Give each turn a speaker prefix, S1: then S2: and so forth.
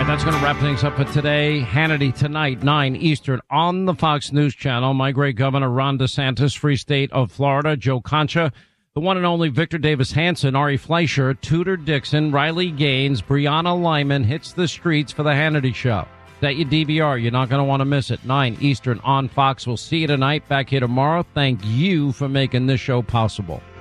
S1: right, that's going to wrap things up for today. Hannity tonight, 9 Eastern on the Fox News Channel. My great governor, Ron DeSantis, Free State of Florida, Joe Concha, the one and only Victor Davis Hanson, Ari Fleischer, Tudor Dixon, Riley Gaines, Brianna Lyman hits the streets for the Hannity Show. Set your DVR. You're not going to want to miss it. 9 Eastern on Fox. We'll see you tonight. Back here tomorrow. Thank you for making this show possible.